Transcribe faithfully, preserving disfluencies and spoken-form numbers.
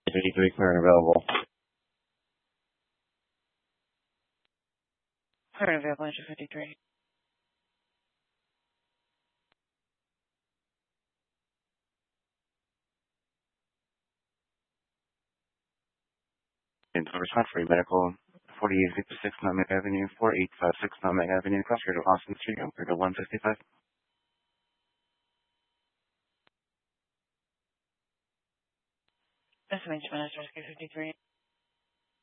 fifty-three current available. Current available, engine fifty-three. And to respond for your medical, forty-eight fifty-six Nutmeg Avenue, forty-eight fifty-six Nutmeg Avenue, cross here to Austin Street, over to one fifty-five. That's arrangement, S R S K fifty-three.